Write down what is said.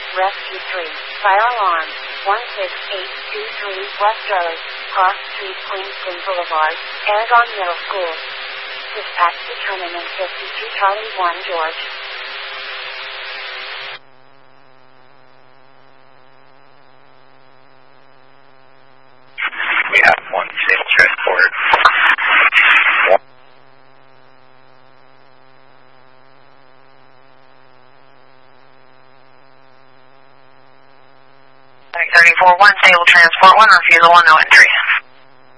Rescue 3, fire alarm, 16823 West Road, Cross Street, Queenston Boulevard, Aragon Middle School. Dispatch determinant 52 Charlie 1 George. We have 1 transport. Thirty-four 1 stable transport 1 refusal 1 no entry.